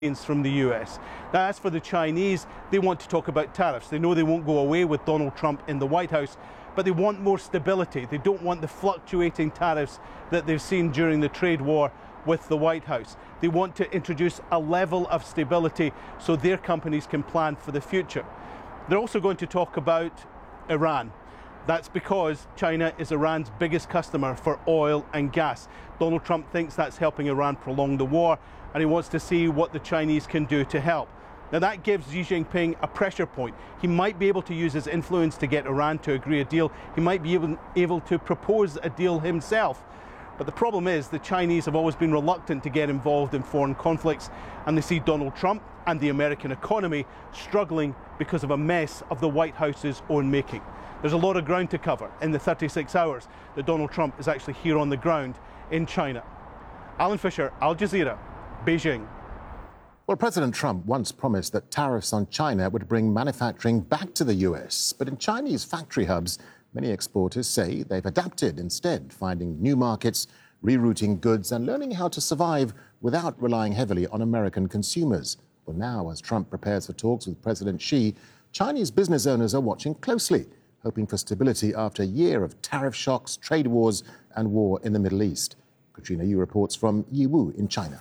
from the US. Now, as for the Chinese, they want to talk about tariffs. They know they won't go away with Donald Trump in the White House, but they want more stability. They don't want the fluctuating tariffs that they've seen during the trade war with the White House. They want to introduce a level of stability so their companies can plan for the future. They're also going to talk about Iran. That's because China is Iran's biggest customer for oil and gas. Donald Trump thinks that's helping Iran prolong the war, and he wants to see what the Chinese can do to help. Now, that gives Xi Jinping a pressure point. He might be able to use his influence to get Iran to agree a deal. He might be able to propose a deal himself. But the problem is the Chinese have always been reluctant to get involved in foreign conflicts, and they see Donald Trump and the American economy struggling because of a mess of the White House's own making. There's a lot of ground to cover in the 36 hours that Donald Trump is actually here on the ground in China. Alan Fisher, Al Jazeera, Beijing. Well, President Trump once promised that tariffs on China would bring manufacturing back to the US. But in Chinese factory hubs, many exporters say they've adapted instead, finding new markets, rerouting goods and learning how to survive without relying heavily on American consumers. Well, now, as Trump prepares for talks with President Xi, Chinese business owners are watching closely, hoping for stability after a year of tariff shocks, trade wars and war in the Middle East. Katrina Yu reports from Yiwu in China.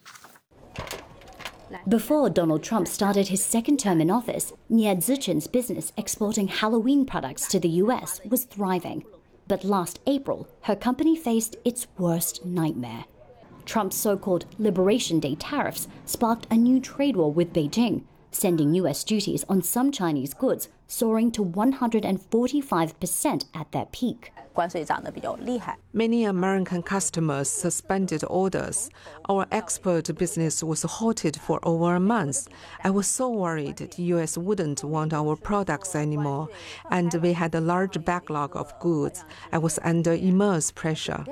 Before Donald Trump started his second term in office, Nie Zichen's business exporting Halloween products to the US was thriving. But last April, her company faced its worst nightmare. Trump's so-called Liberation Day tariffs sparked a new trade war with Beijing, sending US duties on some Chinese goods soaring to 145% at their peak. Many American customers suspended orders. Our export business was halted for over a month. I was so worried the US wouldn't want our products anymore, and we had a large backlog of goods. I was under immense pressure.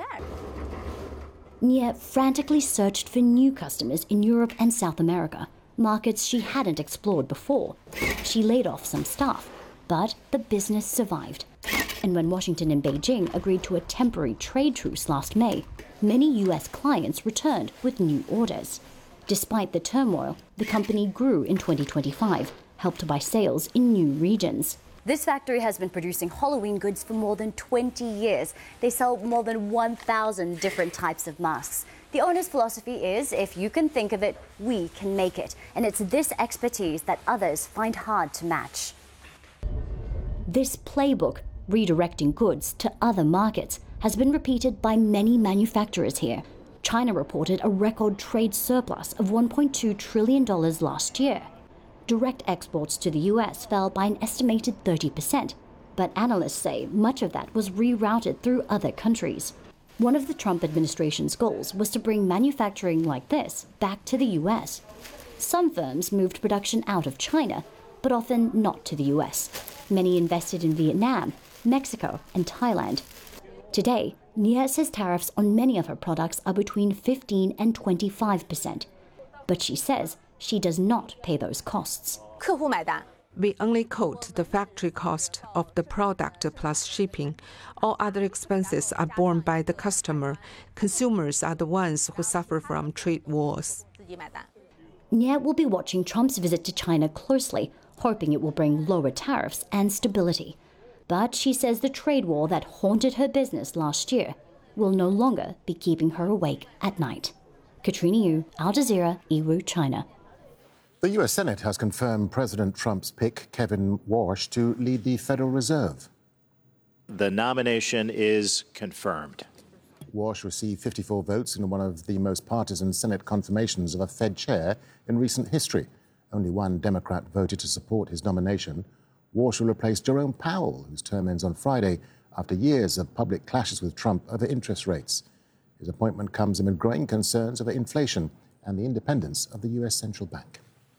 Nie frantically searched for new customers in Europe and South America, markets she hadn't explored before. She laid off some staff, but the business survived. And when Washington and Beijing agreed to a temporary trade truce last May, many US clients returned with new orders. Despite the turmoil, the company grew in 2025, helped by sales in new regions. This factory has been producing Halloween goods for more than 20 years. They sell more than 1,000 different types of masks. The owner's philosophy is, if you can think of it, we can make it. And it's this expertise that others find hard to match. This playbook, redirecting goods to other markets, has been repeated by many manufacturers here. China reported a record trade surplus of $1.2 trillion last year. Direct exports to the US fell by an estimated 30%, but analysts say much of that was rerouted through other countries. One of the Trump administration's goals was to bring manufacturing like this back to the US. Some firms moved production out of China, but often not to the US. Many invested in Vietnam, Mexico, and Thailand. Today, Nie says tariffs on many of her products are between 15% and 25%. But she says she does not pay those costs. We only quote the factory cost of the product plus shipping. All other expenses are borne by the customer. Consumers are the ones who suffer from trade wars. Nie will be watching Trump's visit to China closely, hoping it will bring lower tariffs and stability. But she says the trade war that haunted her business last year will no longer be keeping her awake at night. Katrina Yu, Al Jazeera, Yiwu, China. The US Senate has confirmed President Trump's pick, Kevin Warsh, to lead the Federal Reserve. The nomination is confirmed. Warsh received 54 votes in one of the most partisan Senate confirmations of a Fed chair in recent history. Only one Democrat voted to support his nomination. Warsh will replace Jerome Powell, whose term ends on Friday, after years of public clashes with Trump over interest rates. His appointment comes amid growing concerns over inflation and the independence of the US Central Bank.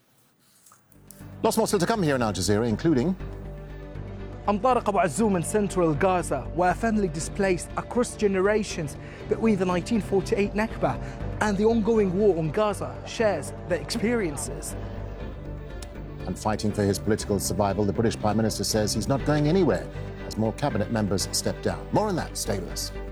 Lots more still to come here in Al Jazeera, including... I'm Tariq Abu Azzoum in central Gaza, where a family displaced across generations between the 1948 Nakba and the ongoing war on Gaza shares their experiences. And fighting for his political survival, the British Prime Minister says he's not going anywhere as more cabinet members step down. More on that, stay with us.